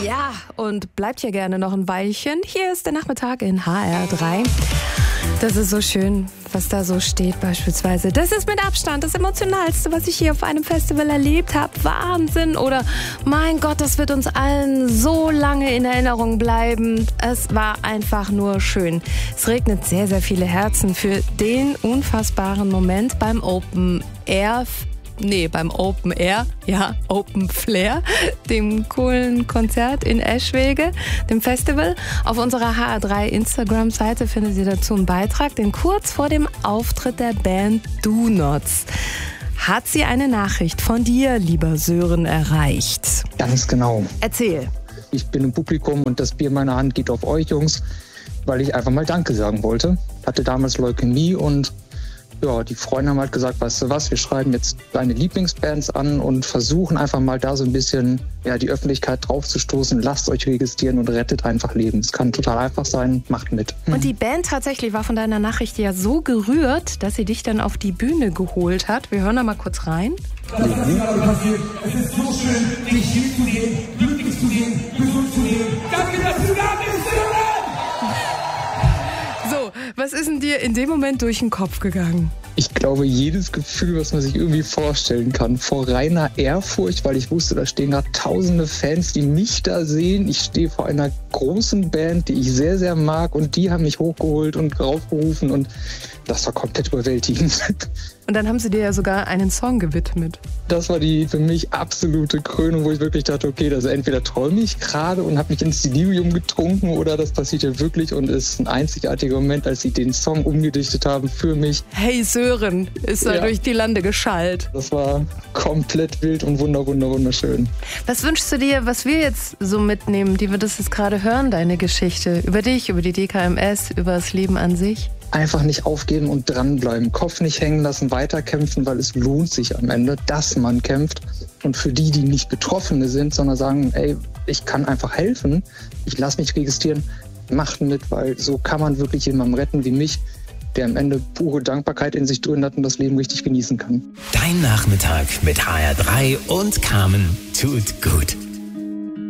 Ja, und bleibt hier gerne noch ein Weilchen. Hier ist der Nachmittag in HR3. Das ist so schön, was da so steht beispielsweise. Das ist mit Abstand das Emotionalste, was ich hier auf einem Festival erlebt habe. Wahnsinn. Oder mein Gott, das wird uns allen so lange in Erinnerung bleiben. Es war einfach nur schön. Es regnet sehr, sehr viele Herzen für den unfassbaren Moment beim Open Air, Open Flair, dem coolen Konzert in Eschwege, dem Festival. Auf unserer HR3 Instagram-Seite findet ihr dazu einen Beitrag, denn kurz vor dem Auftritt der Band Do Nots hat sie eine Nachricht von dir, lieber Sören, erreicht. Ganz genau. Erzähl. Ich bin im Publikum und das Bier in meiner Hand geht auf euch, Jungs, weil ich einfach mal Danke sagen wollte. Hatte damals Leukämie und ja, die Freunde haben halt gesagt, weißt du was, wir schreiben jetzt deine Lieblingsbands an und versuchen einfach mal da so ein bisschen die Öffentlichkeit draufzustoßen. Lasst euch registrieren und rettet einfach Leben. Es kann total einfach sein, macht mit. Und die Band tatsächlich war von deiner Nachricht ja so gerührt, dass sie dich dann auf die Bühne geholt hat. Wir hören da mal kurz rein. Es ist so schön, dich hier zu sehen, glücklich zu sehen, gesund zu sehen. Danke, dass du da bist, Sören! So, was ist denn dir in dem Moment durch den Kopf gegangen? Ich glaube, jedes Gefühl, was man sich irgendwie vorstellen kann, vor reiner Ehrfurcht, weil ich wusste, da stehen gerade tausende Fans, die mich da sehen. Ich stehe vor einer großen Band, die ich sehr, sehr mag und die haben mich hochgeholt und raufgerufen und das war komplett überwältigend. Und dann haben sie dir ja sogar einen Song gewidmet. Das war die für mich absolute Krönung, wo ich wirklich dachte, okay, also entweder träume ich gerade und habe mich ins Delirium getrunken oder das passiert ja wirklich und es ist ein einzigartiger Moment, als sie den Song umgedichtet haben für mich. Hey Sören, ist da durch die Lande geschallt. Das war komplett wild und wunderschön. Was wünschst du dir, was wir jetzt so mitnehmen, die wir das jetzt gerade hören, deine Geschichte? Über dich, über die DKMS, über das Leben an sich? Einfach nicht aufgeben und dranbleiben. Kopf nicht hängen lassen, weiterkämpfen, weil es lohnt sich am Ende, dass man kämpft. Und für die, die nicht Betroffene sind, sondern sagen, ey, ich kann einfach helfen, ich lasse mich registrieren, macht mit, weil so kann man wirklich jemanden retten wie mich, der am Ende pure Dankbarkeit in sich drin hat und das Leben richtig genießen kann. Dein Nachmittag mit HR3 und Carmen tut gut.